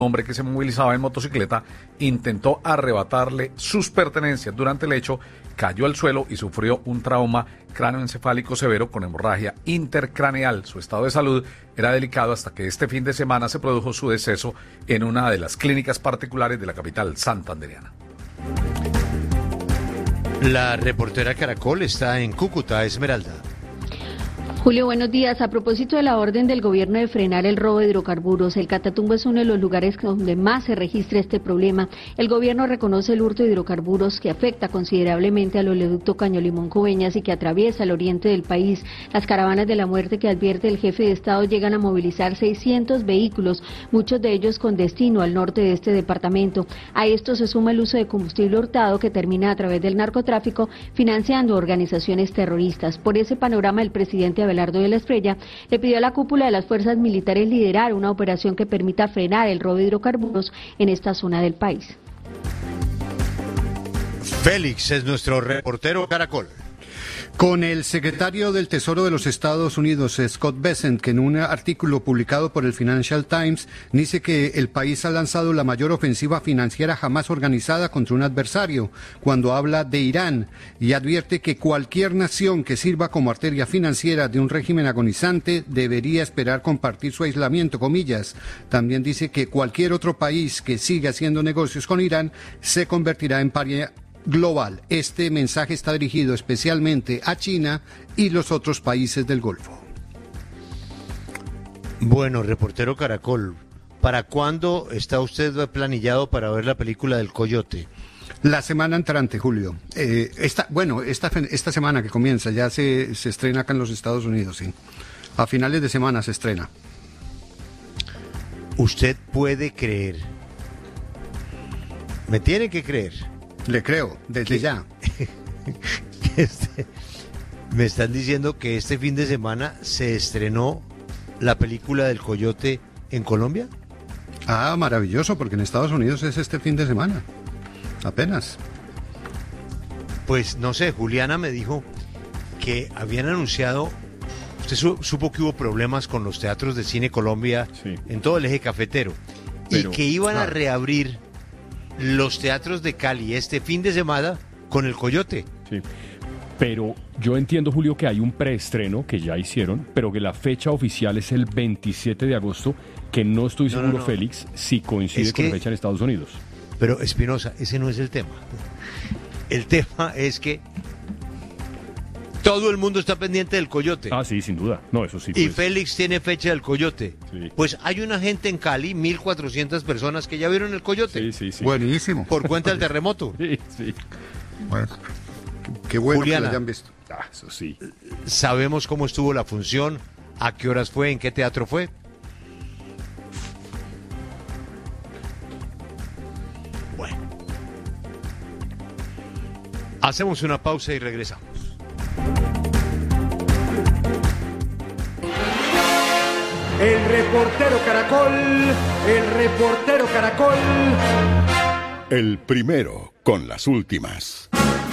hombre que se movilizaba en motocicleta intentó arrebatarle sus pertenencias. Durante el hecho, cayó al suelo y sufrió un trauma cráneoencefálico severo con hemorragia intercraneal. Su estado de salud era delicado hasta que este fin de semana se produjo su deceso en una de las clínicas particulares de la capital santandereana. La reportera Caracol está en Cúcuta, Esmeralda. Julio, buenos días. A propósito de la orden del gobierno de frenar el robo de hidrocarburos, el Catatumbo es uno de los lugares donde más se registra este problema. El gobierno reconoce el hurto de hidrocarburos que afecta considerablemente al oleoducto Caño-Limón-Coveñas y que atraviesa el oriente del país. Las caravanas de la muerte que advierte el jefe de Estado llegan a movilizar 600 vehículos, muchos de ellos con destino al norte de este departamento. A esto se suma el uso de combustible hurtado que termina a través del narcotráfico financiando organizaciones terroristas. Por ese panorama, el presidente Abelardo de la Espriella le pidió a la cúpula de las fuerzas militares liderar una operación que permita frenar el robo de hidrocarburos en esta zona del país. Félix es nuestro reportero Caracol. Con el secretario del Tesoro de los Estados Unidos, Scott Bessent, que en un artículo publicado por el Financial Times dice que el país ha lanzado la mayor ofensiva financiera jamás organizada contra un adversario, cuando habla de Irán, y advierte que cualquier nación que sirva como arteria financiera de un régimen agonizante debería esperar compartir su aislamiento, comillas. También dice que cualquier otro país que siga haciendo negocios con Irán se convertirá en paria global. Este mensaje está dirigido especialmente a China y los otros países del Golfo. Bueno, reportero Caracol, ¿para cuándo está usted planillado para ver la película del Coyote? La semana entrante, Julio. Esta semana que comienza ya se estrena acá en los Estados Unidos, sí. A finales de semana se estrena. Usted puede creer. Me tiene que creer. Le creo, desde ya. Me están diciendo que este fin de semana se estrenó la película del Coyote en Colombia. Ah, maravilloso, porque en Estados Unidos es este fin de semana. Apenas. Pues no sé, Juliana me dijo que habían anunciado, usted supo que hubo problemas con los teatros de cine Colombia, sí, en todo el eje cafetero, y que iban a reabrir los teatros de Cali este fin de semana con el Coyote. Sí, pero yo entiendo, Julio, que hay un preestreno que ya hicieron, pero que la fecha oficial es el 27 de agosto, que no estoy seguro, Félix, si coincide con la fecha en Estados Unidos. Pero, Espinosa, ese no es el tema. El tema es que todo el mundo está pendiente del Coyote. Ah, sí, sin duda. No, eso sí. Y Félix tiene fecha del Coyote. Sí. Pues hay una gente en Cali, 1.400 personas que ya vieron el Coyote. Sí. Buenísimo. Por cuenta del terremoto. Sí. Bueno, qué bueno, Juliana, que lo hayan visto. Ah, eso sí. ¿Sabemos cómo estuvo la función? ¿A qué horas fue? ¿En qué teatro fue? Bueno. Hacemos una pausa y regresamos. El reportero Caracol. El primero con las últimas.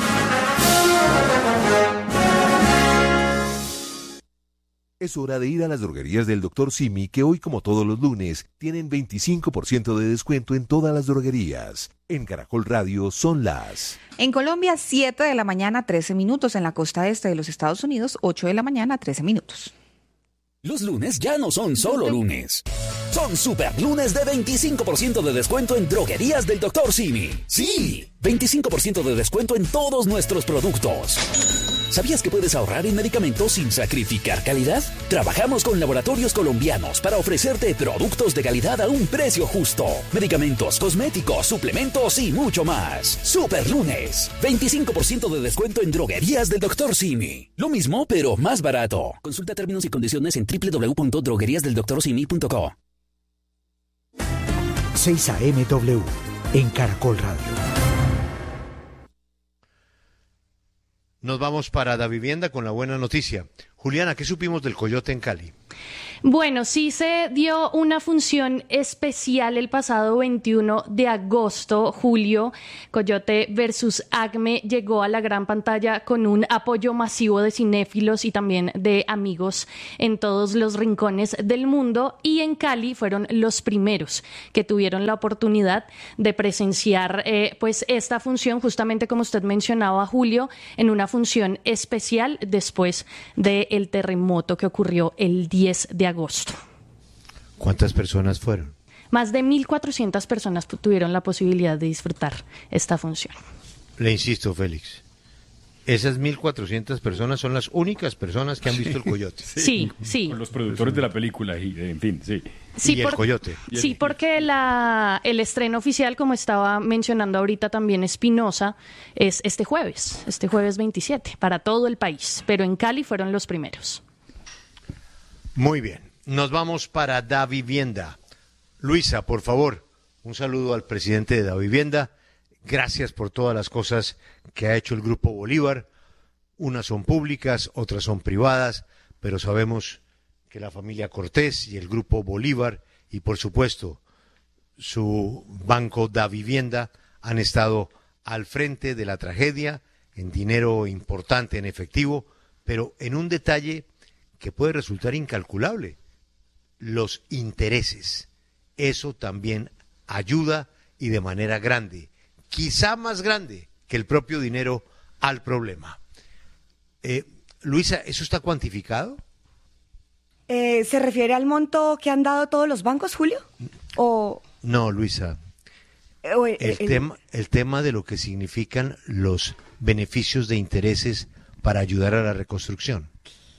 Es hora de ir a las droguerías del Dr. Simi, que hoy, como todos los lunes, tienen 25% de descuento en todas las droguerías. En Caracol Radio son las... En Colombia, 7 de la mañana, 13 minutos. En la costa este de los Estados Unidos, 8 de la mañana, 13 minutos. Los lunes ya no son solo lunes. Son super lunes de 25% de descuento en droguerías del Dr. Simi. Sí, 25% de descuento en todos nuestros productos. ¿Sabías que puedes ahorrar en medicamentos sin sacrificar calidad? Trabajamos con laboratorios colombianos para ofrecerte productos de calidad a un precio justo. Medicamentos, cosméticos, suplementos y mucho más. Super lunes, 25% de descuento en droguerías del Dr. Simi. Lo mismo, pero más barato. Consulta términos y condiciones en www.drogueriasdeldoctorsimi.co. 6 AM en Caracol Radio. Nos vamos para la vivienda con la buena noticia. Juliana, ¿qué supimos del Coyote en Cali? Bueno, sí se dio una función especial el pasado 21 de agosto, Julio. Coyote versus Acme llegó a la gran pantalla con un apoyo masivo de cinéfilos y también de amigos en todos los rincones del mundo, y en Cali fueron los primeros que tuvieron la oportunidad de presenciar pues esta función, justamente como usted mencionaba, Julio, en una función especial después del terremoto que ocurrió el 10 de agosto. ¿Cuántas personas fueron? Más de 1.400 personas tuvieron la posibilidad de disfrutar esta función. Le insisto, Félix, esas 1.400 personas son las únicas personas que han visto el Coyote. Sí, sí. Con los productores de la película, y en fin, sí. Sí, y el Coyote. Sí, porque el estreno oficial, como estaba mencionando ahorita también Espinosa, es este jueves 27, para todo el país, pero en Cali fueron los primeros. Muy bien, nos vamos para Davivienda. Luisa, por favor, un saludo al presidente de Davivienda. Gracias por todas las cosas que ha hecho el Grupo Bolívar. Unas son públicas, otras son privadas, pero sabemos que la familia Cortés y el Grupo Bolívar y, por supuesto, su banco Davivienda han estado al frente de la tragedia en dinero importante, en efectivo, pero en un detalle que puede resultar incalculable: los intereses. Eso también ayuda, y de manera grande, quizá más grande que el propio dinero, al problema. Luisa, ¿eso está cuantificado? ¿Se refiere al monto que han dado todos los bancos, Julio? ¿O... No, Luisa. El tema de lo que significan los beneficios de intereses para ayudar a la reconstrucción.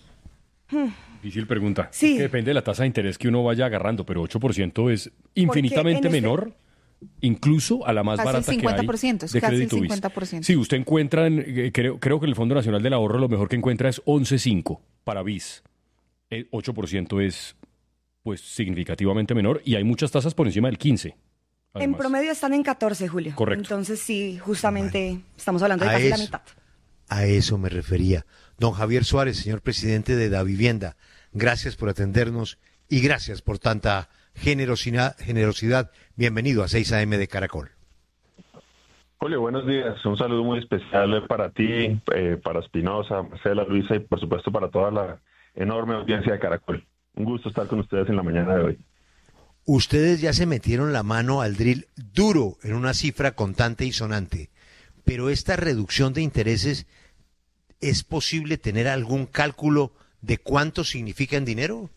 Difícil pregunta. Sí. Es que depende de la tasa de interés que uno vaya agarrando, pero 8% es infinitamente menor, incluso a la más barata que hay de Crédito BIS. 50%. Sí, usted encuentra, creo que el Fondo Nacional del Ahorro lo mejor que encuentra es 11.5 para BIS. El 8% es pues significativamente menor, y hay muchas tasas por encima del 15%. Además. En promedio están en 14, Julio. Correcto. Entonces sí, justamente estamos hablando de casi la mitad. A eso me refería. Don Javier Suárez, señor presidente de Davivienda, gracias por atendernos y gracias por tanta generosidad. Bienvenido a 6 AM de Caracol. Julio, buenos días. Un saludo muy especial para ti, para Espinosa, Marcela, Luisa y por supuesto para toda la enorme audiencia de Caracol. Un gusto estar con ustedes en la mañana de hoy. Ustedes ya se metieron la mano al drill duro en una cifra contante y sonante, pero esta reducción de intereses, ¿es posible tener algún cálculo de cuánto significa en dinero?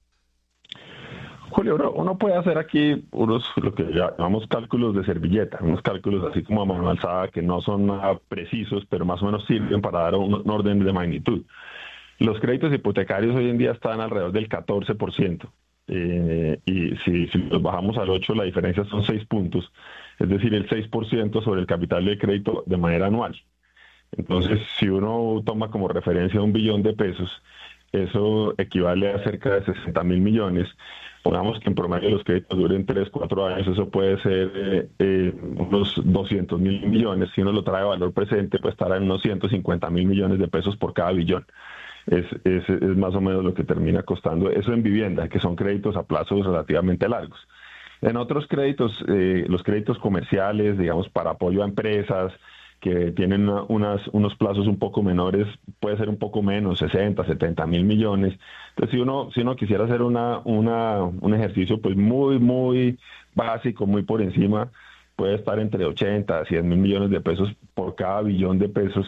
Julio, uno puede hacer aquí lo que llamamos cálculos de servilleta, unos cálculos así como a mano alzada que no son nada precisos, pero más o menos sirven para dar un orden de magnitud. Los créditos hipotecarios hoy en día están alrededor del 14%, y si los bajamos al 8%, la diferencia son 6 puntos, es decir, el 6% sobre el capital de crédito de manera anual. Entonces, si uno toma como referencia 1 billón de pesos, eso equivale a cerca de 60.000 millones. Pongamos que en promedio los créditos duren 3-4 años, eso puede ser unos 200.000 millones. Si uno lo trae a valor presente, pues estará en unos 150.000 millones de pesos por cada billón. Es más o menos lo que termina costando eso en vivienda, que son créditos a plazos relativamente largos. En otros créditos, los créditos comerciales, digamos, para apoyo a empresas que tienen unos plazos un poco menores, puede ser un poco menos, 60-70.000 millones. Entonces, si uno quisiera hacer un ejercicio pues muy básico, muy por encima, puede estar entre 80-100.000 millones de pesos por cada billón de pesos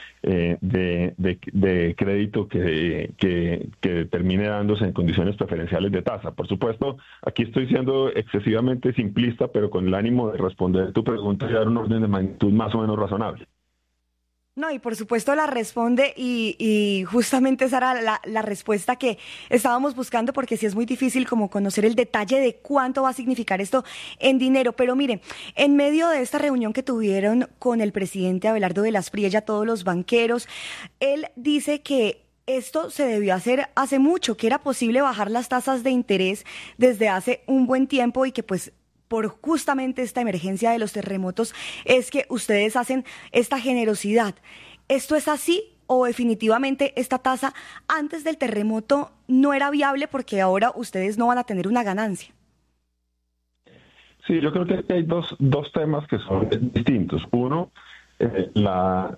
de crédito que termine dándose en condiciones preferenciales de tasa. Por supuesto, aquí estoy siendo excesivamente simplista, pero con el ánimo de responder tu pregunta y dar un orden de magnitud más o menos razonable. No, y por supuesto la responde y justamente esa era la respuesta que estábamos buscando, porque sí es muy difícil como conocer el detalle de cuánto va a significar esto en dinero. Pero mire, en medio de esta reunión que tuvieron con el presidente Abelardo de las Priella, todos los banqueros, él dice que esto se debió hacer hace mucho, que era posible bajar las tasas de interés desde hace un buen tiempo y que pues por justamente esta emergencia de los terremotos es que ustedes hacen esta generosidad. ¿Esto es así o definitivamente esta tasa antes del terremoto no era viable porque ahora ustedes no van a tener una ganancia? Sí, yo creo que hay dos temas que son distintos. Uno, la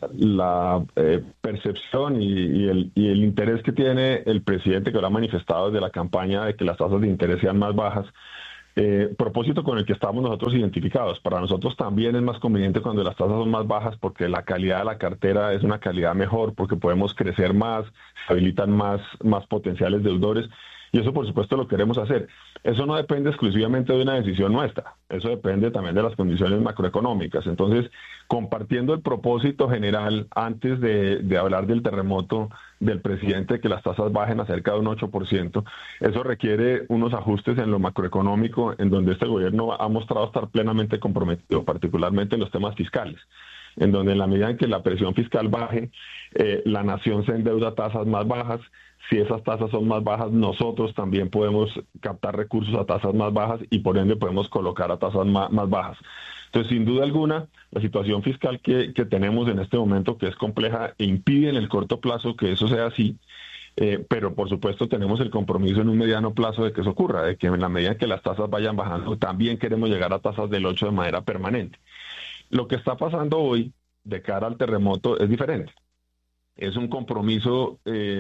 percepción y el interés que tiene el presidente, que lo ha manifestado desde la campaña de que las tasas de interés sean más bajas, propósito con el que estamos nosotros identificados. Para nosotros también es más conveniente cuando las tasas son más bajas porque la calidad de la cartera es una calidad mejor, porque podemos crecer más, se habilitan más potenciales deudores. Y eso, por supuesto, lo queremos hacer. Eso no depende exclusivamente de una decisión nuestra. Eso depende también de las condiciones macroeconómicas. Entonces, compartiendo el propósito general, antes de hablar del terremoto, del presidente, que las tasas bajen a cerca de un 8%, eso requiere unos ajustes en lo macroeconómico, en donde este gobierno ha mostrado estar plenamente comprometido, particularmente en los temas fiscales, en donde en la medida en que la presión fiscal baje, la nación se endeuda a tasas más bajas. Si esas tasas son más bajas, nosotros también podemos captar recursos a tasas más bajas y por ende podemos colocar a tasas más bajas. Entonces, sin duda alguna, la situación fiscal que tenemos en este momento, que es compleja, impide en el corto plazo que eso sea así, pero por supuesto tenemos el compromiso en un mediano plazo de que eso ocurra, de que en la medida en que las tasas vayan bajando, también queremos llegar a tasas del 8 de manera permanente. Lo que está pasando hoy de cara al terremoto es diferente. Es un compromiso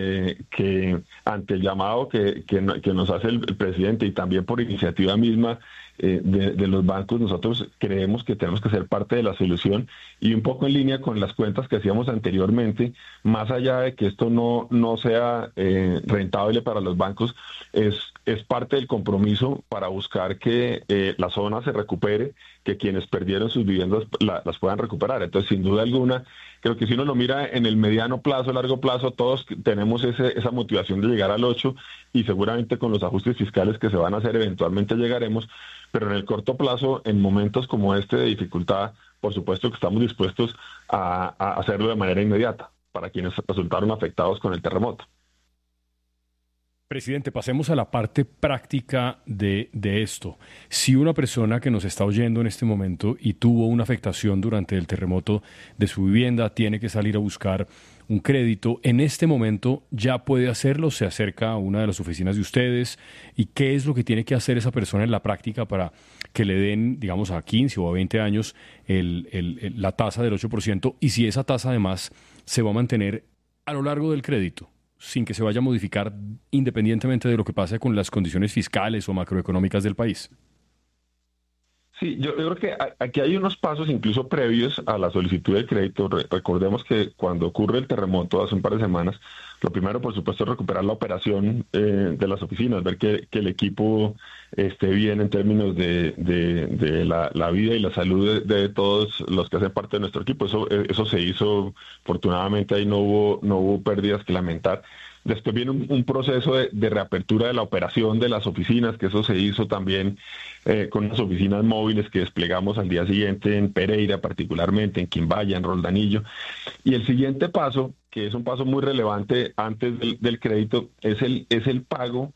que ante el llamado que nos hace el presidente y también por iniciativa misma de los bancos, nosotros creemos que tenemos que ser parte de la solución y un poco en línea con las cuentas que hacíamos anteriormente, más allá de que esto no sea rentable para los bancos, es parte del compromiso para buscar que la zona se recupere, que quienes perdieron sus viviendas las puedan recuperar. Entonces, sin duda alguna, creo que si uno lo mira en el mediano plazo, largo plazo, todos tenemos esa motivación de llegar al 8 y seguramente con los ajustes fiscales que se van a hacer eventualmente llegaremos, pero en el corto plazo, en momentos como este de dificultad, por supuesto que estamos dispuestos a hacerlo de manera inmediata para quienes resultaron afectados con el terremoto. Presidente, pasemos a la parte práctica de esto. Si una persona que nos está oyendo en este momento y tuvo una afectación durante el terremoto de su vivienda, tiene que salir a buscar un crédito, en este momento ya puede hacerlo, se acerca a una de las oficinas de ustedes, y qué es lo que tiene que hacer esa persona en la práctica para que le den, digamos, a 15 o a 20 años la tasa del 8%, y si esa tasa además se va a mantener a lo largo del crédito, sin que se vaya a modificar independientemente de lo que pase con las condiciones fiscales o macroeconómicas del país. Sí, yo creo que aquí hay unos pasos incluso previos a la solicitud de crédito. Recordemos que cuando ocurre el terremoto hace un par de semanas, lo primero, por supuesto, es recuperar la operación de las oficinas, ver que el equipo esté bien en términos de la vida y la salud de todos los que hacen parte de nuestro equipo. Eso se hizo, afortunadamente ahí no hubo pérdidas que lamentar. Después viene un proceso de reapertura de la operación de las oficinas, que eso se hizo también con las oficinas móviles que desplegamos al día siguiente en Pereira, particularmente en Quimbaya, en Roldanillo. Y el siguiente paso, que es un paso muy relevante antes del crédito, es el pago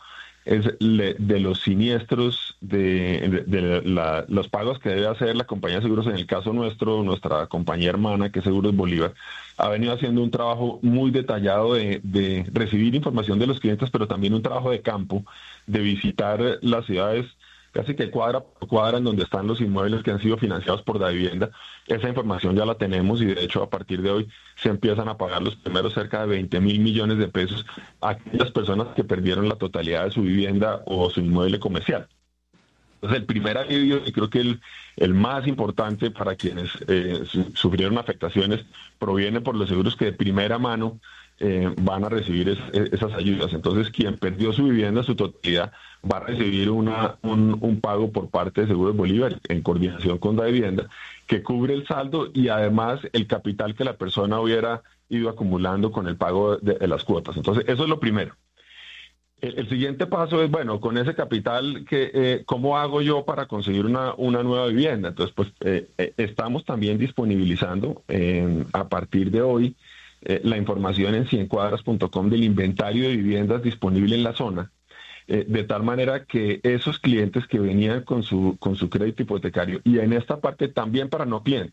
de los siniestros, los pagos que debe hacer la compañía de seguros. En el caso nuestro, nuestra compañía hermana, que es Seguros Bolívar, ha venido haciendo un trabajo muy detallado de recibir información de los clientes, pero también un trabajo de campo, de visitar las ciudades casi que cuadra por cuadra en donde están los inmuebles que han sido financiados por Davivienda. Esa información ya la tenemos y de hecho a partir de hoy se empiezan a pagar los primeros cerca de 20.000 millones de pesos a aquellas personas que perdieron la totalidad de su vivienda o su inmueble comercial. Entonces el primer alivio, y creo que el más importante para quienes sufrieron afectaciones, proviene por los seguros que de primera mano van a recibir esas ayudas. Entonces, quien perdió su vivienda, su totalidad, va a recibir un pago por parte de Seguros Bolívar, en coordinación con Davivienda, que cubre el saldo y además el capital que la persona hubiera ido acumulando con el pago de las cuotas. Entonces, eso es lo primero. El siguiente paso es, bueno, con ese capital, ¿cómo hago yo para conseguir una nueva vivienda? Entonces, pues, estamos también disponibilizando a partir de hoy la información en 100cuadras.com del inventario de viviendas disponible en la zona, de tal manera que esos clientes que venían con su crédito hipotecario, y en esta parte también para no clientes,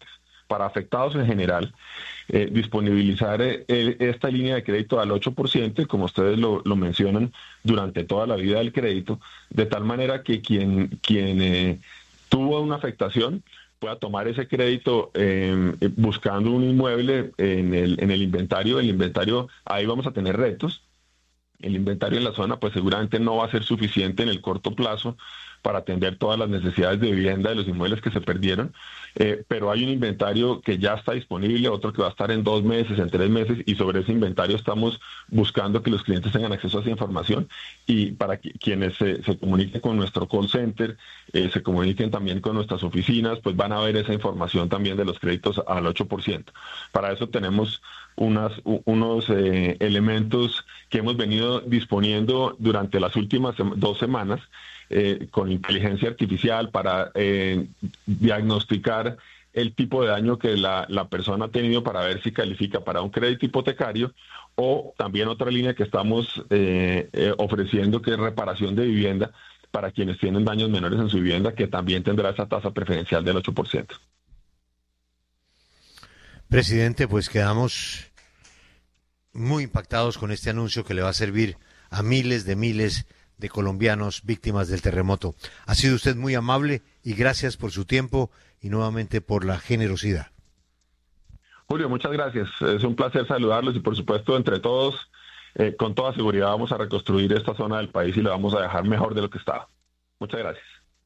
para afectados en general, disponibilizar esta línea de crédito al 8%, y como ustedes lo mencionan, durante toda la vida del crédito, de tal manera que quien tuvo una afectación pueda tomar ese crédito buscando un inmueble en el inventario. El inventario, ahí vamos a tener retos. El inventario en la zona pues seguramente no va a ser suficiente en el corto plazo para atender todas las necesidades de vivienda de los inmuebles que se perdieron, pero hay un inventario que ya está disponible, otro que va a estar en 2 meses, en 3 meses, y sobre ese inventario estamos buscando que los clientes tengan acceso a esa información, y para quienes se comuniquen con nuestro call center, se comuniquen también con nuestras oficinas, pues van a ver esa información también de los créditos al 8%. Para eso tenemos unos elementos que hemos venido disponiendo durante las últimas 2 semanas, con inteligencia artificial para diagnosticar el tipo de daño que la persona ha tenido para ver si califica para un crédito hipotecario, o también otra línea que estamos ofreciendo, que es reparación de vivienda para quienes tienen daños menores en su vivienda, que también tendrá esa tasa preferencial del 8%. Presidente, pues quedamos muy impactados con este anuncio que le va a servir a miles de colombianos víctimas del terremoto. Ha sido usted muy amable y gracias por su tiempo y nuevamente por la generosidad. Julio, muchas gracias. Es un placer saludarlos y por supuesto entre todos, con toda seguridad vamos a reconstruir esta zona del país y la vamos a dejar mejor de lo que estaba. Muchas gracias.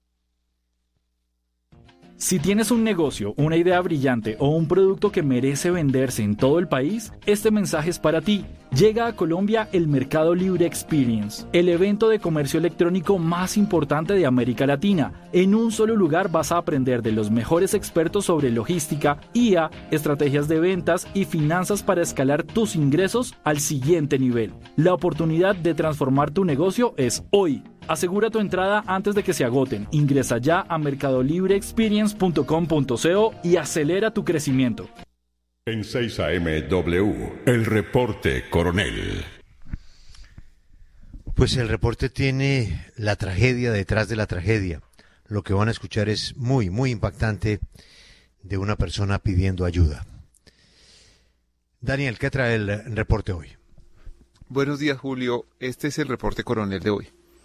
Si tienes un negocio, una idea brillante o un producto que merece venderse en todo el país, este mensaje es para ti. Llega a Colombia el Mercado Libre Experience, el evento de comercio electrónico más importante de América Latina. En un solo lugar vas a aprender de los mejores expertos sobre logística, IA, estrategias de ventas y finanzas para escalar tus ingresos al siguiente nivel. La oportunidad de transformar tu negocio es hoy. Asegura tu entrada antes de que se agoten. Ingresa ya a mercadolibreexperience.com.co y acelera tu crecimiento. En 6 AM W, el reporte Coronel. Pues el reporte tiene la tragedia detrás de la tragedia. Lo que van a escuchar es muy, muy impactante, de una persona pidiendo ayuda. Daniel, ¿qué trae el reporte hoy? Buenos días, Julio. Este es el reporte Coronel de hoy.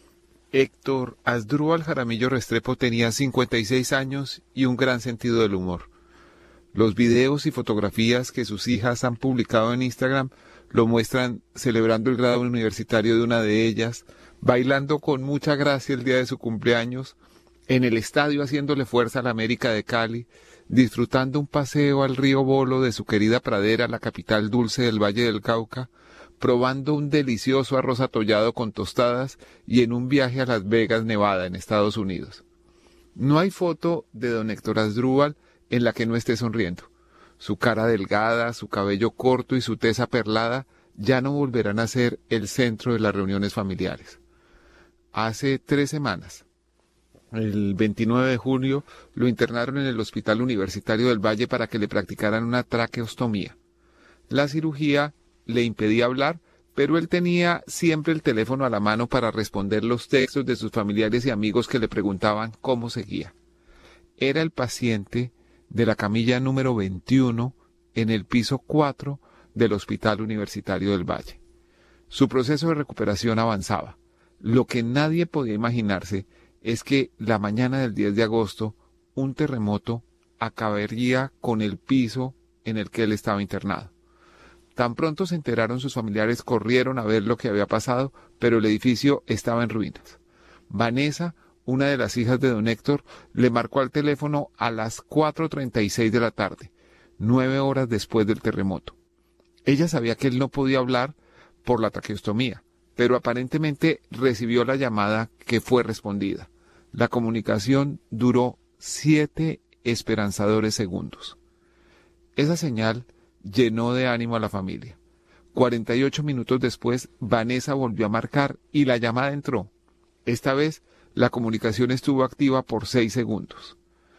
Héctor Asdrúbal Jaramillo Restrepo tenía 56 años y un gran sentido del humor. Los videos y fotografías que sus hijas han publicado en Instagram lo muestran celebrando el grado universitario de una de ellas, bailando con mucha gracia el día de su cumpleaños, en el estadio haciéndole fuerza a la América de Cali, disfrutando un paseo al río Bolo de su querida Pradera, la capital dulce del Valle del Cauca, probando un delicioso arroz atollado con tostadas y en un viaje a Las Vegas, Nevada, en Estados Unidos. No hay foto de don Héctor Asdrúbal en la que no esté sonriendo. Su cara delgada, su cabello corto y su tez aperlada ya no volverán a ser el centro de las reuniones familiares. Hace 3 semanas, el 29 de julio, lo internaron en el Hospital Universitario del Valle para que le practicaran una traqueostomía. La cirugía le impedía hablar, pero él tenía siempre el teléfono a la mano para responder los textos de sus familiares y amigos que le preguntaban cómo seguía. Era el paciente de la camilla número 21 en el piso 4 del Hospital Universitario del Valle. Su proceso de recuperación avanzaba. Lo que nadie podía imaginarse es que la mañana del 10 de agosto un terremoto acabaría con el piso en el que él estaba internado. Tan pronto se enteraron sus familiares, corrieron a ver lo que había pasado, pero el edificio estaba en ruinas. Vanessa, una de las hijas de don Héctor, le marcó al teléfono a las 4:36 de la tarde, 9 horas después del terremoto. Ella sabía que él no podía hablar por la traqueostomía, pero aparentemente recibió la llamada que fue respondida. La comunicación duró 7 esperanzadores segundos. Esa señal llenó de ánimo a la familia. 48 minutos después, Vanessa volvió a marcar y la llamada entró. Esta vez, la comunicación estuvo activa por 6 segundos.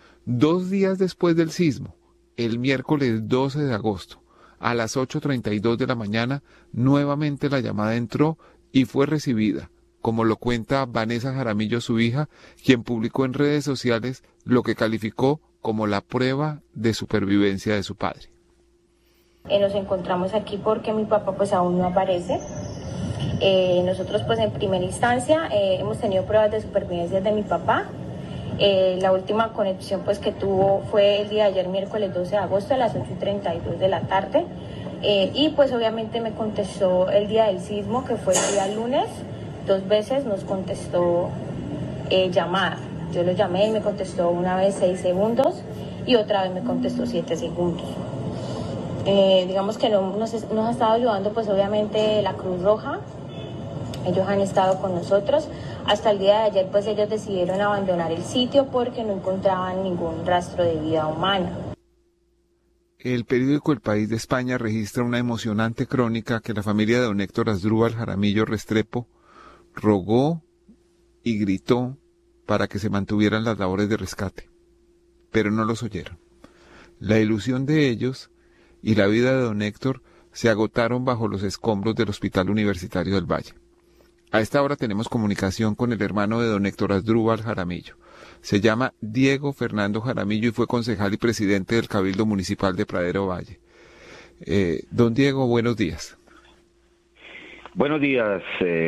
2 días después del sismo, el miércoles 12 de agosto, a las 8:32 de la mañana, nuevamente la llamada entró y fue recibida, como lo cuenta Vanessa Jaramillo, su hija, quien publicó en redes sociales lo que calificó como la prueba de supervivencia de su padre. Nos encontramos aquí porque mi papá pues aún no aparece. Nosotros pues en primera instancia hemos tenido pruebas de supervivencia de mi papá. La última conexión pues que tuvo fue el día de ayer, miércoles 12 de agosto a las 8:32 de la tarde. Y pues obviamente me contestó el día del sismo, que fue el día lunes. 2 veces nos contestó llamada. Yo lo llamé y me contestó una vez 6 segundos y otra vez me contestó 7 segundos. Digamos que nos ha estado ayudando pues obviamente la Cruz Roja. Ellos han estado con nosotros. Hasta el día de ayer pues ellos decidieron abandonar el sitio porque no encontraban ningún rastro de vida humana. El periódico El País de España registra una emocionante crónica que la familia de don Héctor Asdrúbal Jaramillo Restrepo rogó y gritó para que se mantuvieran las labores de rescate, pero no los oyeron. La ilusión de ellos y la vida de don Héctor se agotaron bajo los escombros del Hospital Universitario del Valle. A esta hora tenemos comunicación con el hermano de don Héctor Asdrúbal Jaramillo. Se llama Diego Fernando Jaramillo y fue concejal y presidente del Cabildo Municipal de Pradera Valle. Don Diego, buenos días. Buenos días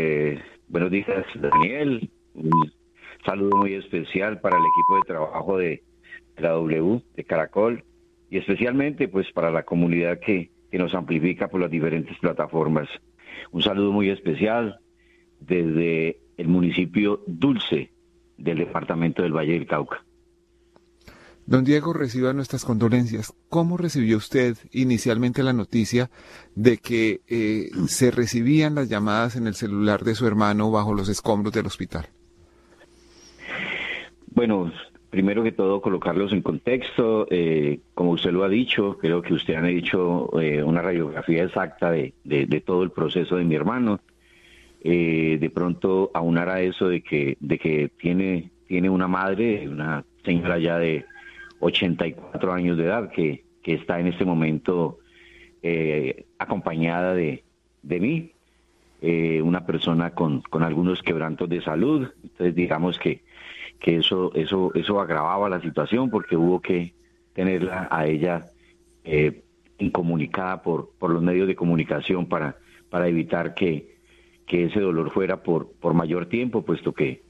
Daniel. Un saludo muy especial para el equipo de trabajo de la W, de Caracol, y especialmente pues para la comunidad que nos amplifica por las diferentes plataformas. Un saludo muy especial desde el municipio Dulce del departamento del Valle del Cauca. Don Diego, reciba nuestras condolencias. ¿Cómo recibió usted inicialmente la noticia de que se recibían las llamadas en el celular de su hermano bajo los escombros del hospital? Bueno, primero que todo colocarlos en contexto. Como usted lo ha dicho, creo que usted ha hecho una radiografía exacta de todo el proceso de mi hermano. De pronto aunar a eso de que tiene una madre, una señora ya de 84 años de edad que está en este momento acompañada de mí, una persona con algunos quebrantos de salud. Entonces digamos que eso agravaba la situación porque hubo que tenerla a ella incomunicada por los medios de comunicación para evitar que ese dolor fuera por mayor tiempo, puesto que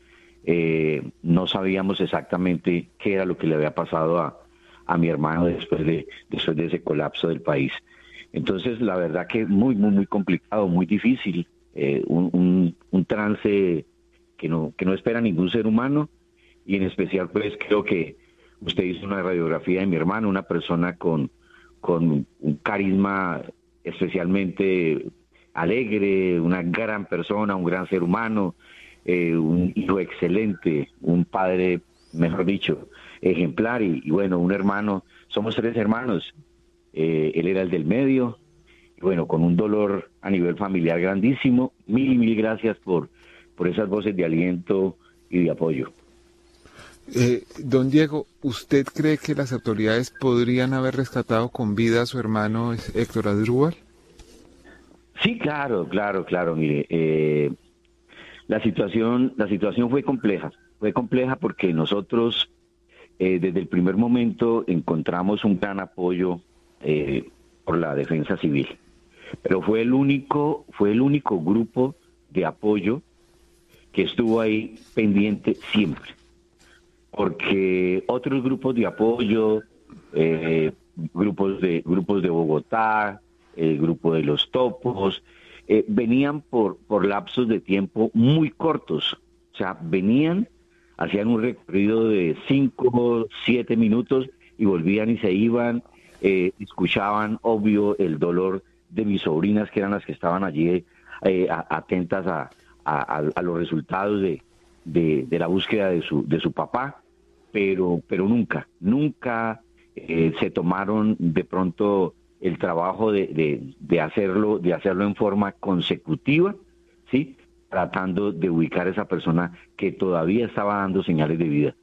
no sabíamos exactamente qué era lo que le había pasado a mi hermano después de ese colapso del país. Entonces, la verdad que muy, muy, muy complicado, muy difícil, un trance que no espera ningún ser humano, y en especial, pues, creo que usted hizo una radiografía de mi hermano, una persona con un carisma especialmente alegre, una gran persona, un gran ser humano, un hijo excelente, un padre, mejor dicho, ejemplar y bueno, un hermano. Somos 3 hermanos, él era el del medio, y bueno, con un dolor a nivel familiar grandísimo. Mil gracias por esas voces de aliento y de apoyo. Don Diego, ¿usted cree que las autoridades podrían haber rescatado con vida a su hermano Héctor Asdrúbal? Sí, claro. Mire, la situación fue compleja porque nosotros desde el primer momento encontramos un gran apoyo por la defensa civil, pero fue el único grupo de apoyo que estuvo ahí pendiente siempre, porque otros grupos de apoyo, grupos de Bogotá, el grupo de los topos, venían por lapsos de tiempo muy cortos. O sea, venían, hacían un recorrido de 5, 7 minutos y volvían y se iban, escuchaban, obvio, el dolor de mis sobrinas, que eran las que estaban allí atentas a los resultados de la búsqueda de su papá, pero nunca se tomaron de pronto el trabajo de hacerlo en forma consecutiva, ¿sí? Tratando de ubicar a esa persona que todavía estaba dando señales de vida.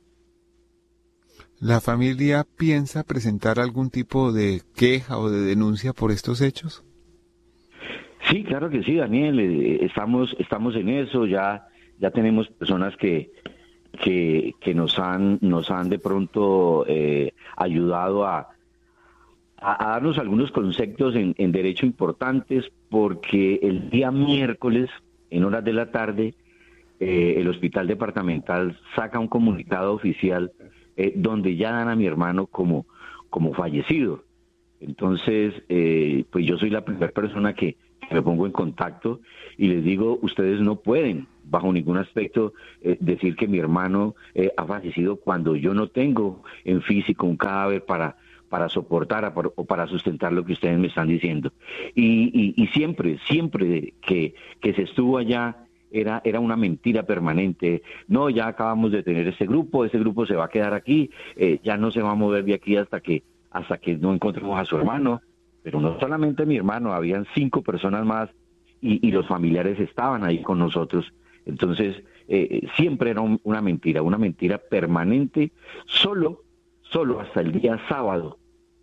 ¿La familia piensa presentar algún tipo de queja o de denuncia por estos hechos? Sí, claro que sí, Daniel. Estamos en eso. Ya tenemos personas que que nos han de pronto ayudado a darnos algunos conceptos en derecho importantes, porque el día miércoles, en horas de la tarde, el hospital departamental saca un comunicado oficial donde ya dan a mi hermano como fallecido. Entonces, pues yo soy la primera persona que me pongo en contacto y les digo, ustedes no pueden bajo ningún aspecto decir que mi hermano ha fallecido cuando yo no tengo en físico un cadáver para soportar o para sustentar lo que ustedes me están diciendo. Y siempre que se estuvo allá, era una mentira permanente. No, ya acabamos de tener ese grupo se va a quedar aquí, ya no se va a mover de aquí hasta que no encontremos a su hermano. Pero no solamente mi hermano, habían 5 personas más y los familiares estaban ahí con nosotros. Entonces, siempre era una mentira permanente, solo hasta el día sábado,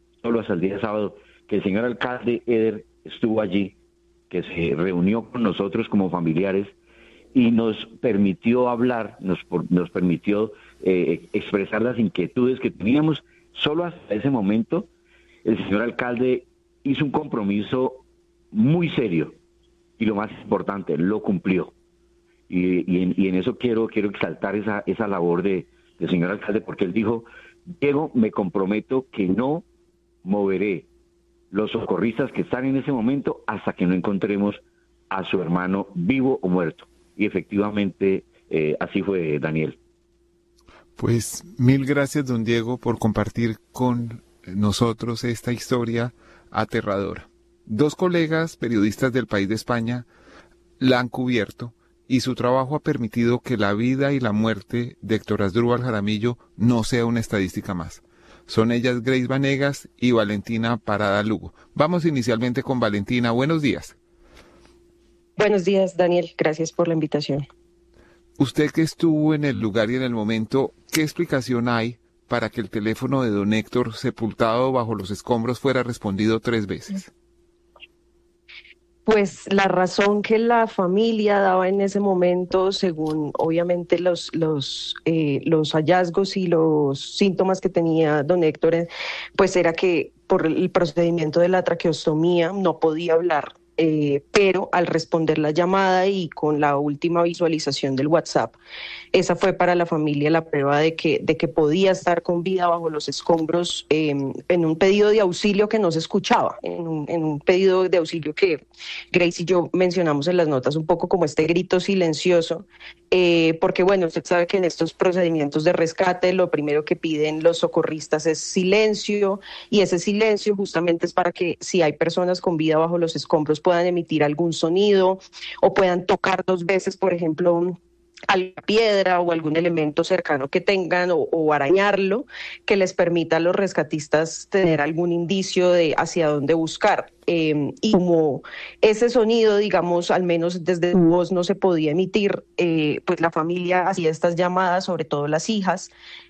que el señor alcalde Eder estuvo allí, que se reunió con nosotros como familiares y nos permitió hablar, nos permitió expresar las inquietudes que teníamos. Solo hasta ese momento el señor alcalde hizo un compromiso muy serio y lo más importante, lo cumplió. Y en eso quiero exaltar esa labor del señor alcalde, porque él dijo: Diego, me comprometo que no moveré los socorristas que están en ese momento hasta que no encontremos a su hermano vivo o muerto. Y efectivamente así fue, Daniel. Pues mil gracias, don Diego, por compartir con nosotros esta historia aterradora. 2 colegas periodistas del país de España la han cubierto y su trabajo ha permitido que la vida y la muerte de Héctor Asdrúbal Jaramillo no sea una estadística más. Son ellas Grace Vanegas y Valentina Parada Lugo. Vamos inicialmente con Valentina. Buenos días. Buenos días, Daniel. Gracias por la invitación. Usted que estuvo en el lugar y en el momento, ¿qué explicación hay para que el teléfono de don Héctor, sepultado bajo los escombros, fuera respondido 3 veces? Pues la razón que la familia daba en ese momento, según obviamente los hallazgos y los síntomas que tenía don Héctor, pues era que por el procedimiento de la traqueostomía no podía hablar. Pero al responder la llamada y con la última visualización del WhatsApp, esa fue para la familia la prueba de que podía estar con vida bajo los escombros, en un pedido de auxilio que no se escuchaba, en un pedido de auxilio que Grace y yo mencionamos en las notas, un poco como este grito silencioso, porque bueno, usted sabe que en estos procedimientos de rescate lo primero que piden los socorristas es silencio, y ese silencio justamente es para que si hay personas con vida bajo los escombros puedan emitir algún sonido o puedan tocar 2 veces, por ejemplo, a la piedra o algún elemento cercano que tengan o arañarlo, que les permita a los rescatistas tener algún indicio de hacia dónde buscar. Y como ese sonido, digamos, al menos desde su voz no se podía emitir, pues la familia hacía estas llamadas, sobre todo las hijas,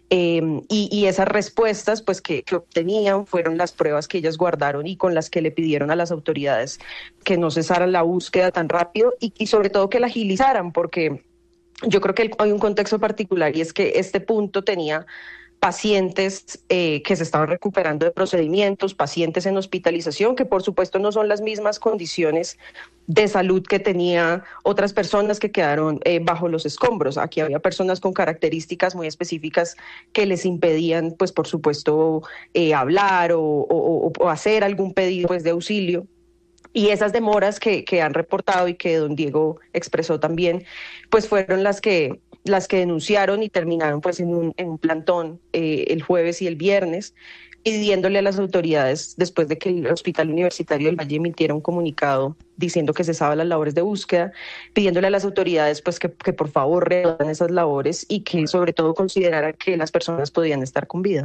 y esas respuestas pues que obtenían fueron las pruebas que ellas guardaron y con las que le pidieron a las autoridades que no cesaran la búsqueda tan rápido y sobre todo que la agilizaran, porque yo creo que hay un contexto particular y es que este punto tenía pacientes que se estaban recuperando de procedimientos, pacientes en hospitalización, que por supuesto no son las mismas condiciones de salud que tenía otras personas que quedaron bajo los escombros. Aquí había personas con características muy específicas que les impedían, pues por supuesto, hablar o hacer algún pedido pues, de auxilio. Y esas demoras que han reportado y que don Diego expresó también, pues fueron las que denunciaron y terminaron pues en un plantón el jueves y el viernes, pidiéndole a las autoridades, después de que el Hospital Universitario del Valle emitiera un comunicado diciendo que cesaba las labores de búsqueda, pidiéndole a las autoridades pues que por favor reanudaran esas labores y que sobre todo consideraran que las personas podían estar con vida.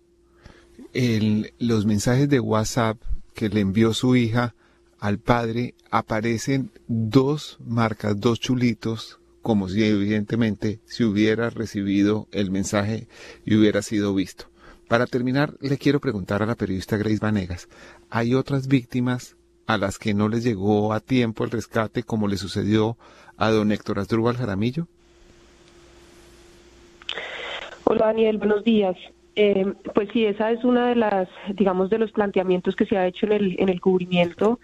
Los mensajes de WhatsApp que le envió su hija al padre aparecen 2 marcas, 2 chulitos, como si evidentemente se hubiera recibido el mensaje y hubiera sido visto. Para terminar, le quiero preguntar a la periodista Grace Vanegas, ¿hay otras víctimas a las que no les llegó a tiempo el rescate como le sucedió a don Héctor Asdrúbal Jaramillo? Hola Daniel, buenos días. Pues sí, esa es una de las, digamos, de los planteamientos que se ha hecho en el cubrimiento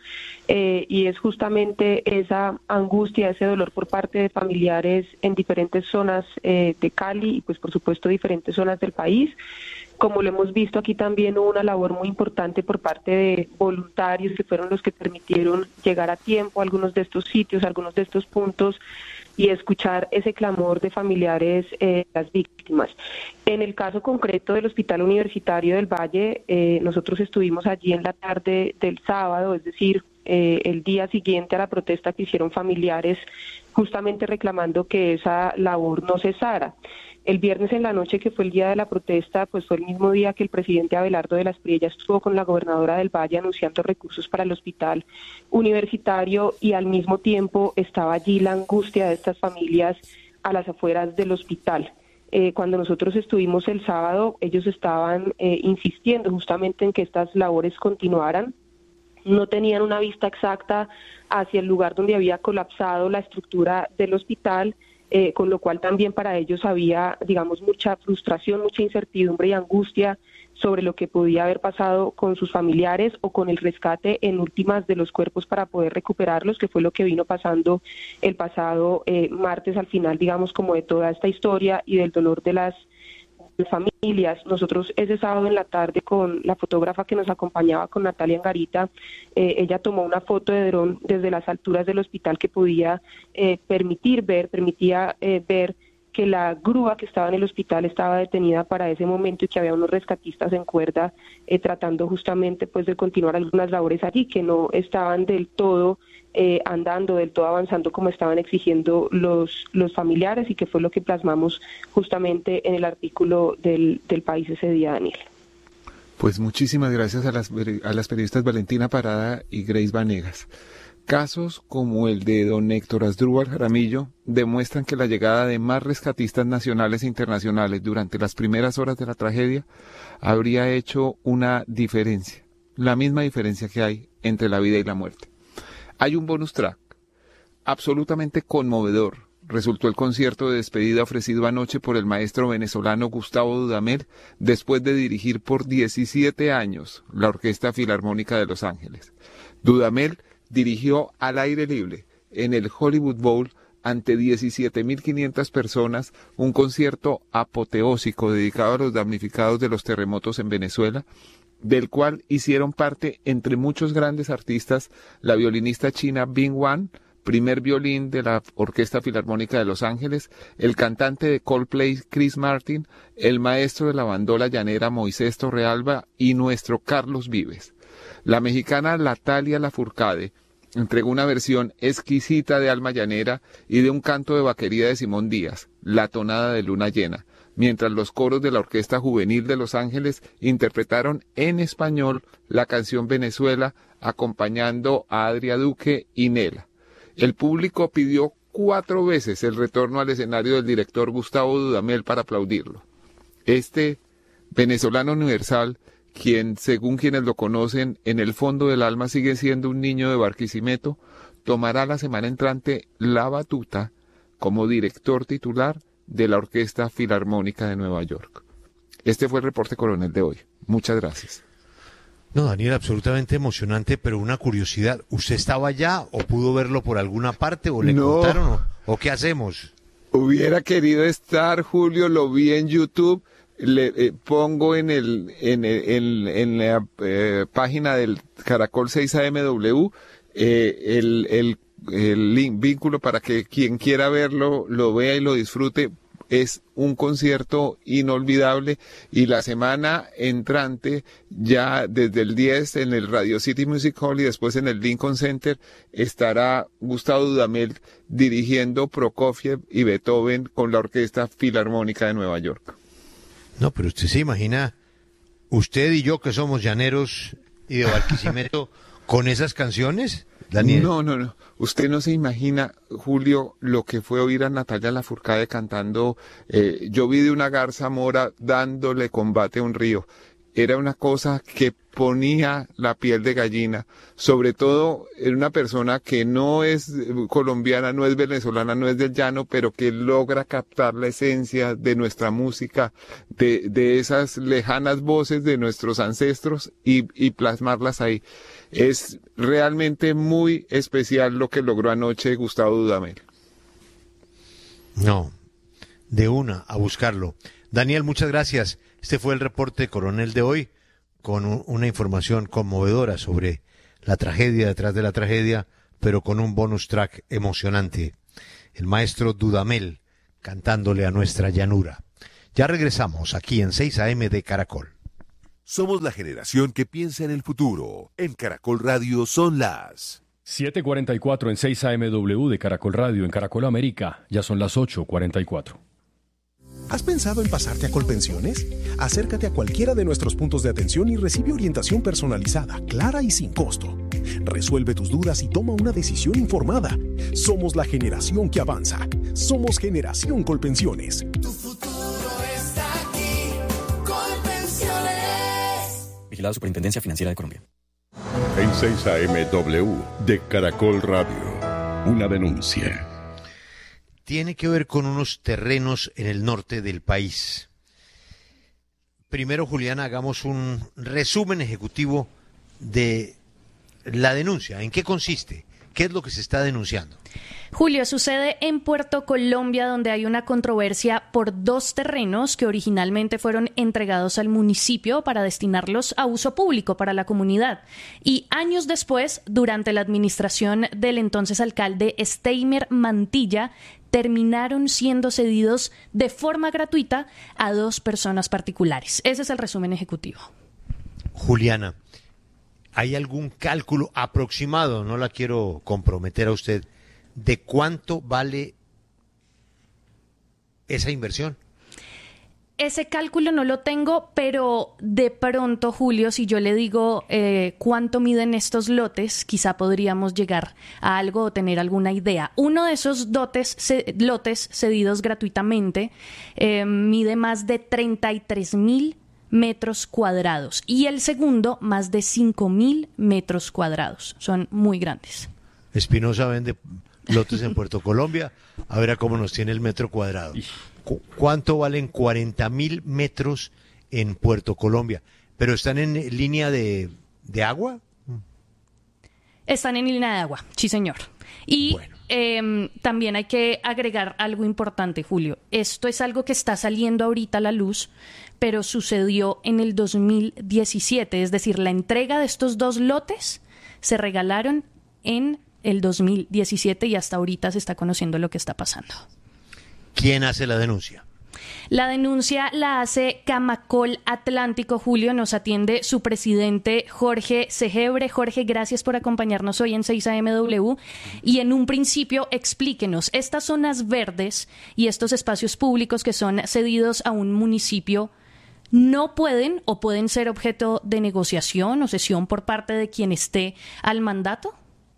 y es justamente esa angustia, ese dolor por parte de familiares en diferentes zonas de Cali y pues por supuesto diferentes zonas del país. Como lo hemos visto aquí también hubo una labor muy importante por parte de voluntarios que fueron los que permitieron llegar a tiempo a algunos de estos sitios, a algunos de estos puntos y escuchar ese clamor de familiares de las víctimas. En el caso concreto del Hospital Universitario del Valle, nosotros estuvimos allí en la tarde del sábado, es decir, el día siguiente a la protesta que hicieron familiares, justamente reclamando que esa labor no cesara. El viernes en la noche, que fue el día de la protesta, pues fue el mismo día que el presidente Abelardo de las Priellas estuvo con la gobernadora del Valle anunciando recursos para el hospital universitario y al mismo tiempo estaba allí la angustia de estas familias a las afueras del hospital. Cuando nosotros estuvimos el sábado, ellos estaban insistiendo justamente en que estas labores continuaran. No tenían una vista exacta hacia el lugar donde había colapsado la estructura del hospital, con lo cual también para ellos había, digamos, mucha frustración, mucha incertidumbre y angustia sobre lo que podía haber pasado con sus familiares o con el rescate en últimas de los cuerpos para poder recuperarlos, que fue lo que vino pasando el pasado martes al final, digamos, como de toda esta historia y del dolor de las familias. Nosotros ese sábado en la tarde con la fotógrafa que nos acompañaba, con Natalia Angarita, ella tomó una foto de dron desde las alturas del hospital que podía permitía ver que la grúa que estaba en el hospital estaba detenida para ese momento y que había unos rescatistas en cuerda tratando justamente pues de continuar algunas labores allí que no estaban del todo andando, del todo avanzando como estaban exigiendo los familiares y que fue lo que plasmamos justamente en el artículo del País ese día, Daniel. Pues muchísimas gracias a las periodistas Valentina Parada y Grace Vanegas. Casos como el de don Héctor Asdrúbal Jaramillo demuestran que la llegada de más rescatistas nacionales e internacionales durante las primeras horas de la tragedia habría hecho una diferencia, la misma diferencia que hay entre la vida y la muerte. Hay un bonus track absolutamente conmovedor. Resultó el concierto de despedida ofrecido anoche por el maestro venezolano Gustavo Dudamel después de dirigir por 17 años la Orquesta Filarmónica de Los Ángeles. Dudamel dirigió al aire libre en el Hollywood Bowl ante 17.500 personas un concierto apoteósico dedicado a los damnificados de los terremotos en Venezuela, del cual hicieron parte, entre muchos grandes artistas, la violinista china Bing Wan, primer violín de la Orquesta Filarmónica de Los Ángeles, el cantante de Coldplay Chris Martin, el maestro de la bandola llanera Moisés Torrealba y nuestro Carlos Vives. La mexicana Natalia Lafourcade entregó una versión exquisita de Alma Llanera y de un canto de vaquería de Simón Díaz, La tonada de luna llena, mientras los coros de la Orquesta Juvenil de Los Ángeles interpretaron en español la canción Venezuela, acompañando a Adria Duque y Nela. El público pidió 4 veces el retorno al escenario del director Gustavo Dudamel para aplaudirlo. Este venezolano universal, quien, según quienes lo conocen, en el fondo del alma sigue siendo un niño de Barquisimeto, tomará la semana entrante la batuta como director titular de la Orquesta Filarmónica de Nueva York. Este fue el reporte coronel de hoy. Muchas gracias. No, Daniel, absolutamente emocionante, pero una curiosidad. ¿Usted estaba allá o pudo verlo por alguna parte o le contaron o qué hacemos? Hubiera querido estar, Julio, lo vi en YouTube. Le pongo en la página del Caracol 6AMW el link, vínculo para que quien quiera verlo lo vea y lo disfrute. Es un concierto inolvidable y la semana entrante, ya desde el 10 en el Radio City Music Hall y después en el Lincoln Center, estará Gustavo Dudamel dirigiendo Prokofiev y Beethoven con la Orquesta Filarmónica de Nueva York. No, pero usted se imagina, usted y yo que somos llaneros y de Barquisimeto, con esas canciones, Daniel. No. Usted no se imagina, Julio, lo que fue oír a Natalia Lafourcade cantando Yo vi de una garza mora dándole combate a un río. era una cosa que ponía la piel de gallina, sobre todo en una persona que no es colombiana, no es venezolana, no es del llano, pero que logra captar la esencia de nuestra música, de esas lejanas voces de nuestros ancestros y plasmarlas ahí. Es realmente muy especial lo que logró anoche Gustavo Dudamel. No, de una, a buscarlo. Daniel, muchas gracias. Este fue el reporte Coronel de hoy, con una información conmovedora sobre la tragedia detrás de la tragedia, pero con un bonus track emocionante. El maestro Dudamel cantándole a nuestra llanura. Ya regresamos aquí en 6 AM de Caracol. Somos la generación que piensa en el futuro. En Caracol Radio son las 7:44 en 6 AMW de Caracol Radio. En Caracol América ya son las 8:44. ¿Has pensado en pasarte a Colpensiones? Acércate a cualquiera de nuestros puntos de atención y recibe orientación personalizada, clara y sin costo. Resuelve tus dudas y toma una decisión informada. Somos la generación que avanza. Somos Generación Colpensiones. Tu futuro está aquí. Colpensiones. Vigilado Superintendencia Financiera de Colombia. En 6 AMW de Caracol Radio. Una denuncia. Tiene que ver con unos terrenos en el norte del país. Primero, Juliana, hagamos un resumen ejecutivo de la denuncia. ¿En qué consiste? ¿Qué es lo que se está denunciando? Julio, sucede en Puerto Colombia, donde hay una controversia por 2 terrenos que originalmente fueron entregados al municipio para destinarlos a uso público para la comunidad. Y años después, durante la administración del entonces alcalde Steimer Mantilla, terminaron siendo cedidos de forma gratuita a 2 personas particulares. Ese es el resumen ejecutivo. Juliana, ¿hay algún cálculo aproximado? No la quiero comprometer a usted. ¿De cuánto vale esa inversión? Ese cálculo no lo tengo, pero de pronto, Julio, si yo le digo cuánto miden estos lotes, quizá podríamos llegar a algo o tener alguna idea. Uno de esos lotes cedidos gratuitamente mide más de 33,000 metros cuadrados y el segundo más de 5,000 metros cuadrados. Son muy grandes. Espinosa vende lotes en Puerto Colombia, a ver a cómo nos tiene el metro cuadrado. ¿Cuánto valen 40,000 metros en Puerto Colombia? ¿Pero están en línea de agua? Están en línea de agua, sí señor. Y bueno, también hay que agregar algo importante, Julio. Esto es algo que está saliendo ahorita a la luz, pero sucedió en el 2017. Es decir, la entrega de estos 2 lotes se regalaron en el 2017 y hasta ahorita se está conociendo lo que está pasando. ¿Quién hace la denuncia? La denuncia la hace Camacol Atlántico, Julio. Nos atiende su presidente Jorge Segebre. Jorge, gracias por acompañarnos hoy en 6 AMW. Y en un principio, explíquenos, estas zonas verdes y estos espacios públicos que son cedidos a un municipio, ¿no pueden o pueden ser objeto de negociación o cesión por parte de quien esté al mandato?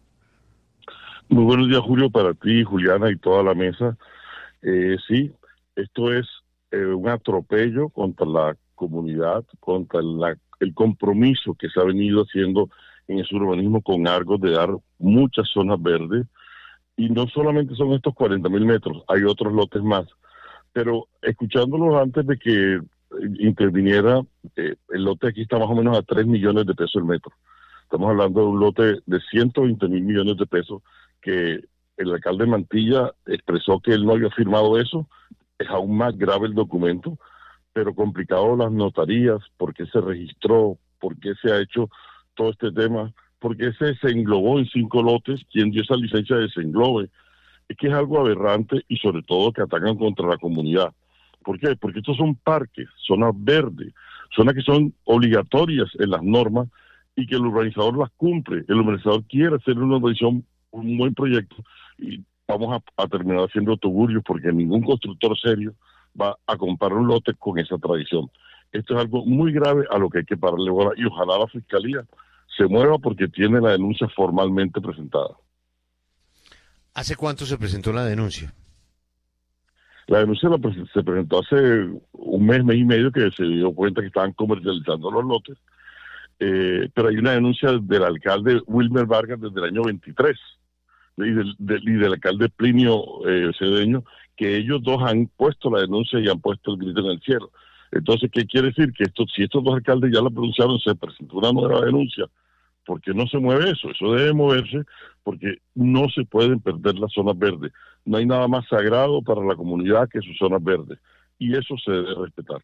Muy buenos días, Julio, para ti, Juliana y toda la mesa. Sí, esto es un atropello contra la comunidad, contra el compromiso que se ha venido haciendo en ese urbanismo con Argos de dar muchas zonas verdes. Y no solamente son estos 40,000 metros, hay otros lotes más. Pero escuchándolos antes de que interviniera, el lote aquí está más o menos a 3 millones de pesos el metro. Estamos hablando de un lote de 120,000 millones de pesos que el alcalde Mantilla expresó que él no había firmado eso. Es aún más grave el documento, pero complicado las notarías, por qué se registró, por qué se ha hecho todo este tema, por qué se englobó en 5 lotes, quién dio esa licencia de desenglobe. Es que es algo aberrante y sobre todo que atacan contra la comunidad. ¿Por qué? Porque estos son parques, zonas verdes, zonas que son obligatorias en las normas y que el urbanizador las cumple. El urbanizador quiere hacer una urbanización, un buen proyecto, y vamos a terminar haciendo tugurios porque ningún constructor serio va a comprar un lote con esa tradición. Esto es algo muy grave a lo que hay que pararle bola y ojalá la Fiscalía se mueva porque tiene la denuncia formalmente presentada. ¿Hace cuánto se presentó la denuncia? La denuncia se presentó hace un mes y medio que se dio cuenta que estaban comercializando los lotes, pero hay una denuncia del alcalde Wilmer Vargas desde el año 23 y del alcalde Plinio Cedeño, que ellos dos han puesto la denuncia y han puesto el grito en el cielo. Entonces, ¿qué quiere decir? Que si estos dos alcaldes ya la pronunciaron, se presentó una nueva denuncia. ¿Por qué no se mueve eso? Eso debe moverse porque no se pueden perder las zonas verdes. No hay nada más sagrado para la comunidad que sus zonas verdes. Y eso se debe respetar.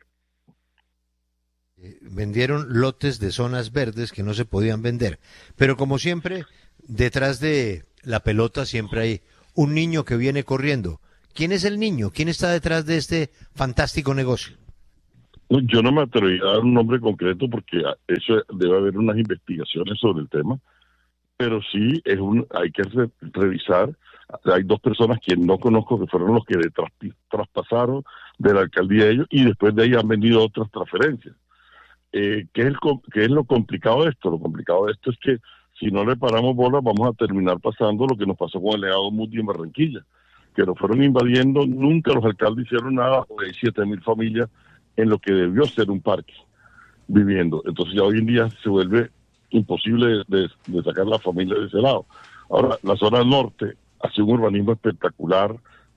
Vendieron lotes de zonas verdes que no se podían vender. Pero como siempre, detrás de la pelota siempre hay un niño que viene corriendo. ¿Quién es el niño? ¿Quién está detrás de este fantástico negocio? Yo no me atrevería a dar un nombre concreto porque eso debe haber unas investigaciones sobre el tema, pero sí hay que revisar. Hay dos personas que no conozco que fueron los que traspasaron de la alcaldía de ellos y después de ahí han venido otras transferencias. ¿Qué es lo complicado de esto? Lo complicado de esto es que si no le paramos bola vamos a terminar pasando lo que nos pasó con el legado Muti en Barranquilla, que lo fueron invadiendo, nunca los alcaldes hicieron nada, hay 7.000 familias en lo que debió ser un parque viviendo. Entonces ya hoy en día se vuelve imposible de sacar la familia de ese lado. Ahora, la zona norte hace un urbanismo espectacular,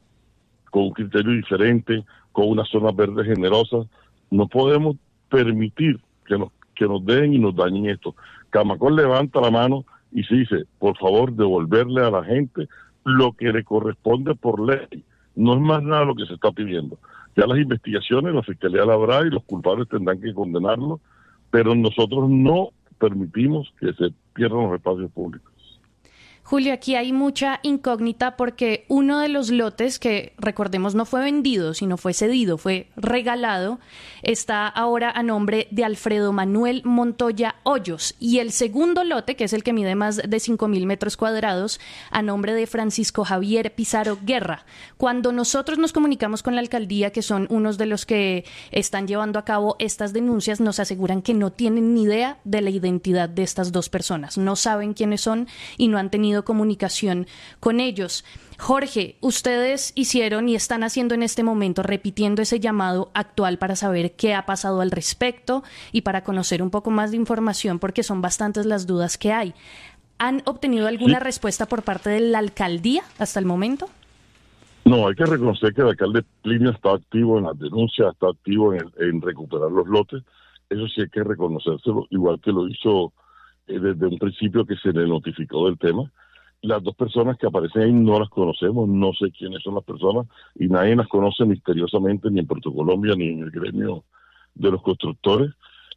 con un criterio diferente, con unas zonas verdes generosas. No podemos permitir que nos den y nos dañen esto. Camacol levanta la mano y se dice, por favor, devolverle a la gente lo que le corresponde por ley. No es más nada lo que se está pidiendo. Ya las investigaciones, la Fiscalía la habrá y los culpables tendrán que condenarlo, pero nosotros no permitimos que se pierdan los espacios públicos. Julio, aquí hay mucha incógnita porque uno de los lotes que, recordemos, no fue vendido, sino fue cedido, fue regalado, está ahora a nombre de Alfredo Manuel Montoya Hoyos. Y el segundo lote, que es el que mide más de 5.000 metros cuadrados, a nombre de Francisco Javier Pizarro Guerra. Cuando nosotros nos comunicamos con la alcaldía, que son unos de los que están llevando a cabo estas denuncias, nos aseguran que no tienen ni idea de la identidad de estas dos personas. No saben quiénes son y no han tenido comunicación con ellos. Jorge, ustedes hicieron y están haciendo en este momento, repitiendo ese llamado actual para saber qué ha pasado al respecto y para conocer un poco más de información, porque son bastantes las dudas que hay. ¿Han obtenido alguna respuesta por parte de la alcaldía hasta el momento? No, hay que reconocer que el alcalde Plinio está activo en las denuncias, está activo en recuperar los lotes. Eso sí hay que reconocérselo, igual que lo hizo desde un principio que se le notificó del tema. Las dos personas que aparecen ahí no las conocemos, no sé quiénes son las personas y nadie las conoce misteriosamente ni en Puerto Colombia ni en el gremio de los constructores.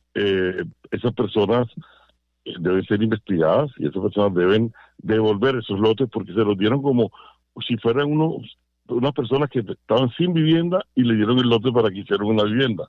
Esas personas deben ser investigadas y esas personas deben devolver esos lotes porque se los dieron como si fueran unas personas que estaban sin vivienda y le dieron el lote para que hicieran una vivienda.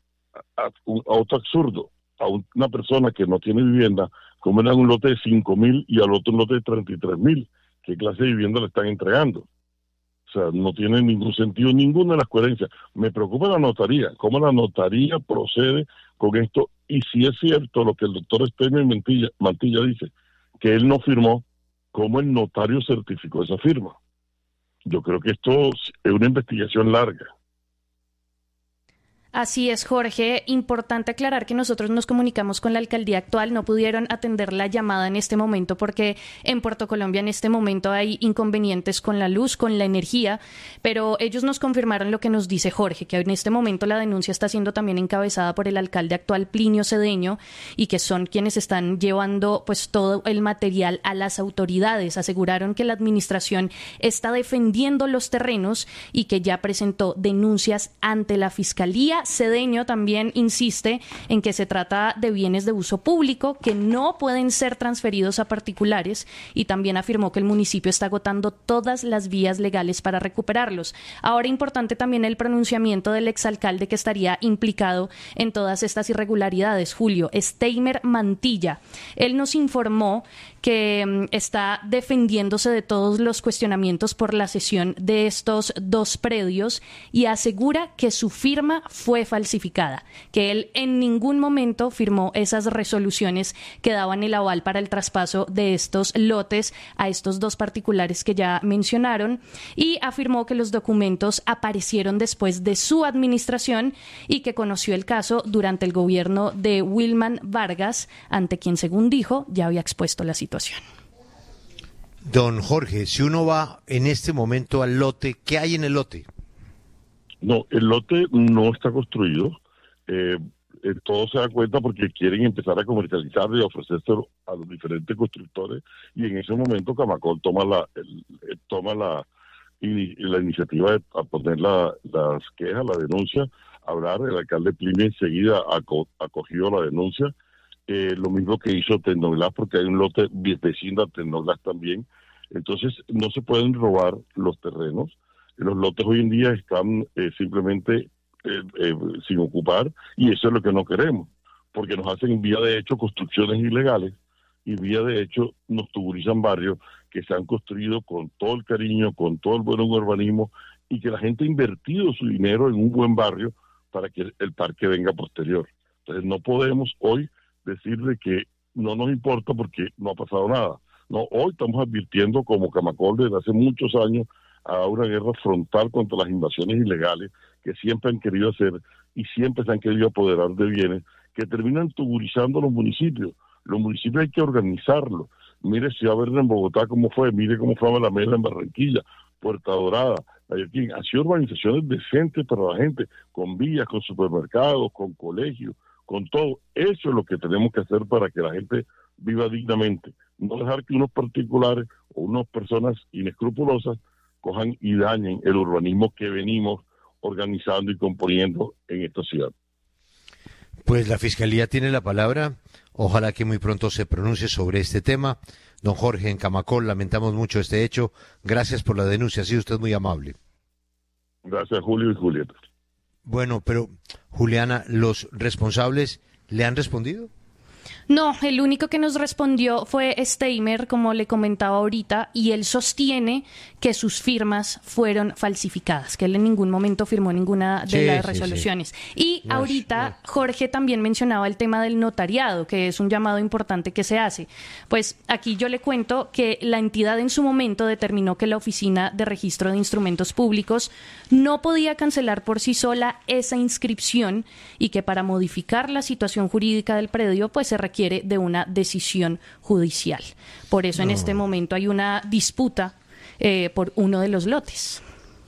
A otro absurdo, a una persona que no tiene vivienda, como eran un lote de 5.000 y al otro un lote de 33.000, ¿qué clase de vivienda le están entregando? O sea, no tiene ningún sentido, ninguna de las coherencias. Me preocupa la notaría, cómo la notaría procede con esto, y si es cierto lo que el doctor Esteban Mantilla dice, que él no firmó, ¿cómo el notario certificó esa firma? Yo creo que esto es una investigación larga. Así es, Jorge. Importante aclarar que nosotros nos comunicamos con la alcaldía actual. No pudieron atender la llamada en este momento porque en Puerto Colombia en este momento hay inconvenientes con la luz, con la energía, pero ellos nos confirmaron lo que nos dice Jorge, que en este momento la denuncia está siendo también encabezada por el alcalde actual Plinio Cedeño y que son quienes están llevando pues todo el material a las autoridades. Aseguraron que la administración está defendiendo los terrenos y que ya presentó denuncias ante la Fiscalía. Cedeño también insiste en que se trata de bienes de uso público que no pueden ser transferidos a particulares y también afirmó que el municipio está agotando todas las vías legales para recuperarlos. Ahora, importante también el pronunciamiento del exalcalde que estaría implicado en todas estas irregularidades, Julio, Steimer Mantilla. Él nos informó que está defendiéndose de todos los cuestionamientos por la cesión de estos dos predios y asegura que su firma fue falsificada, que él en ningún momento firmó esas resoluciones que daban el aval para el traspaso de estos lotes a estos dos particulares que ya mencionaron, y afirmó que los documentos aparecieron después de su administración y que conoció el caso durante el gobierno de Wilman Vargas, ante quien, según dijo, ya había expuesto la situación. Don Jorge, si uno va en este momento al lote, ¿qué hay en el lote? No, el lote no está construido. Todo se da cuenta porque quieren empezar a comercializarlo y ofrecérselo a los diferentes constructores, y en ese momento Camacol toma la iniciativa de poner las quejas, la denuncia, hablar. El alcalde Plimia enseguida acogió la denuncia, lo mismo que hizo Tecnoglass, porque hay un lote vecino a Tecnoglass también. Entonces no se pueden robar los terrenos. Los lotes hoy en día están simplemente sin ocupar, y eso es lo que no queremos, porque nos hacen vía de hecho construcciones ilegales, y vía de hecho nos tuburizan barrios que se han construido con todo el cariño, con todo el buen urbanismo, y que la gente ha invertido su dinero en un buen barrio para que el parque venga posterior. Entonces no podemos hoy decirle que no nos importa porque no ha pasado nada. No, hoy estamos advirtiendo como Camacol desde hace muchos años a una guerra frontal contra las invasiones ilegales que siempre han querido hacer y siempre se han querido apoderar de bienes que terminan tuburizando los municipios. Los municipios hay que organizarlos. Mire Ciudad Verde en Bogotá cómo fue, mire cómo fue La Mela en Barranquilla, Puerta Dorada, Guayaquil. Han sido urbanizaciones decentes para la gente, con villas, con supermercados, con colegios, con todo. Eso es lo que tenemos que hacer para que la gente viva dignamente. No dejar que unos particulares o unas personas inescrupulosas cojan y dañen el urbanismo que venimos organizando y componiendo en esta ciudad. Pues la Fiscalía tiene la palabra. Ojalá que muy pronto se pronuncie sobre este tema. Don Jorge, en Camacol lamentamos mucho este hecho. Gracias por la denuncia, ha sido usted muy amable. Gracias, Julio y Julieta. Bueno, pero Juliana, ¿los responsables le han respondido? No, el único que nos respondió fue Steimer, como le comentaba ahorita, y él sostiene que sus firmas fueron falsificadas, que él en ningún momento firmó ninguna de las resoluciones. Y ahorita Jorge también mencionaba el tema del notariado, que es un llamado importante que se hace. Pues aquí yo le cuento que la entidad en su momento determinó que la Oficina de Registro de Instrumentos Públicos no podía cancelar por sí sola esa inscripción y que para modificar la situación jurídica del predio pues se requiere de una decisión judicial. Por eso en este momento hay una disputa por uno de los lotes.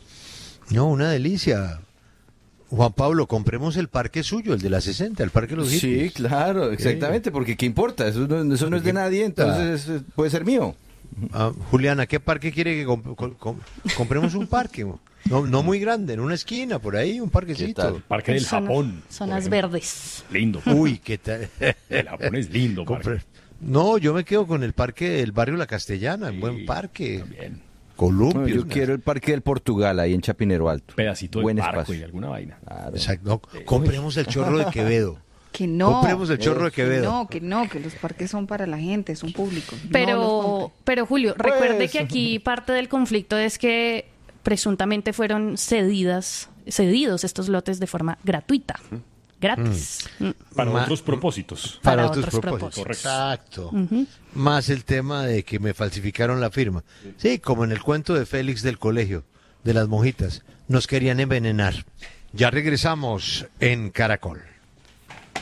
No, una delicia. Juan Pablo, compremos el parque suyo, el de la 60, el parque de los hippies. Sí, claro, exactamente, porque ¿qué importa? Eso no es de nadie, entonces puede ser mío. Juliana, ¿qué parque quiere que compremos? Un parque, no muy grande, en una esquina, por ahí, un parquecito. Parque del Japón. Zonas verdes. Lindo. Uy, ¿qué tal? El Japón es lindo. No, yo me quedo con el parque del barrio La Castellana, un buen parque. También. Columpio. Yo quiero el parque del Portugal, ahí en Chapinero Alto. Pedacito de barco y alguna vaina. Claro. Exacto. Compremos el Chorro de Quevedo. Que no. Compremos el Chorro de Quevedo. Que los parques son para la gente, son públicos. Pero Julio, recuerde que aquí parte del conflicto es que presuntamente fueron cedidos estos lotes de forma gratuita. Gratis. Para otros propósitos. Para otros propósitos. Correcto. Exacto. Más el tema de que me falsificaron la firma. Sí, como en el cuento de Félix del colegio, de las monjitas. Nos querían envenenar. Ya regresamos en Caracol.